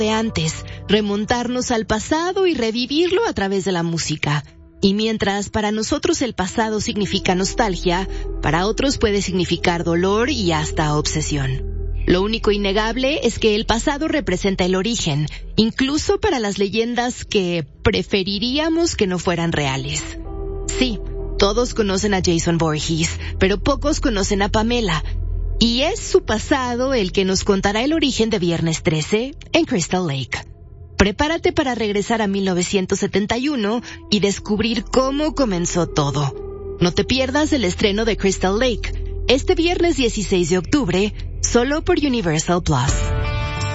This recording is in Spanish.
de antes, remontarnos al pasado y revivirlo a través de la música. Y mientras para nosotros el pasado significa nostalgia, para otros puede significar dolor y hasta obsesión. Lo único innegable es que el pasado representa el origen, incluso para las leyendas que preferiríamos que no fueran reales. Sí, todos conocen a Jason Voorhees, pero pocos conocen a Pamela. Y es su pasado el que nos contará el origen de Viernes 13 en Crystal Lake. Prepárate para regresar a 1971 y descubrir cómo comenzó todo. No te pierdas el estreno de Crystal Lake, este viernes 16 de octubre, solo por Universal Plus.